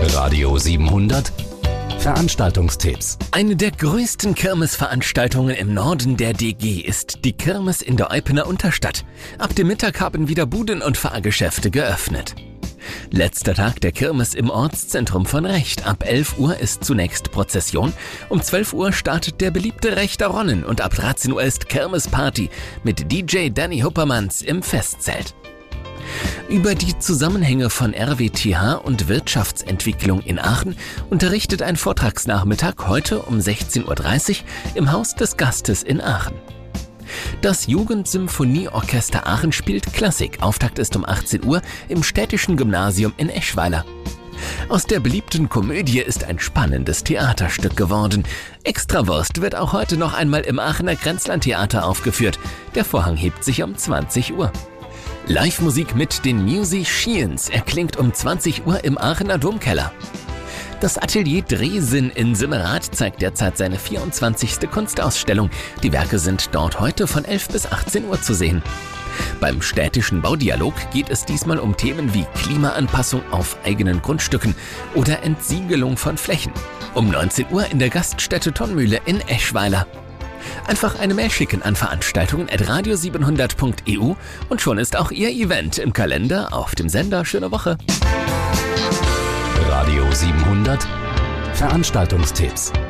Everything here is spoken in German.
Radio 700 Veranstaltungstipps. Eine der größten Kirmesveranstaltungen im Norden der DG ist die Kirmes in der Eupener Unterstadt. Ab dem Mittag haben wieder Buden und Fahrgeschäfte geöffnet. Letzter Tag der Kirmes im Ortszentrum von Recht. Ab 11 Uhr ist zunächst Prozession. Um 12 Uhr startet der beliebte Rechter Ronnen und ab 13 Uhr ist Kirmesparty mit DJ Danny Huppermanns im Festzelt. Über die Zusammenhänge von RWTH und Wirtschaftsentwicklung in Aachen unterrichtet ein Vortragsnachmittag heute um 16:30 Uhr im Haus des Gastes in Aachen. Das Jugendsymphonieorchester Aachen spielt Klassik. Auftakt ist um 18 Uhr im Städtischen Gymnasium in Eschweiler. Aus der beliebten Komödie ist ein spannendes Theaterstück geworden. Extrawurst wird auch heute noch einmal im Aachener Grenzlandtheater aufgeführt. Der Vorhang hebt sich um 20 Uhr. Live-Musik mit den Musicians erklingt um 20 Uhr im Aachener Domkeller. Das Atelier Drehsinn in Simmerath zeigt derzeit seine 24. Kunstausstellung. Die Werke sind dort heute von 11 bis 18 Uhr zu sehen. Beim städtischen Baudialog geht es diesmal um Themen wie Klimaanpassung auf eigenen Grundstücken oder Entsiegelung von Flächen. Um 19 Uhr in der Gaststätte Tonnmühle in Eschweiler. Einfach eine Mail schicken an veranstaltungen@radio700.eu und schon ist auch Ihr Event im Kalender auf dem Sender. Schöne Woche. Radio 700 Veranstaltungstipps.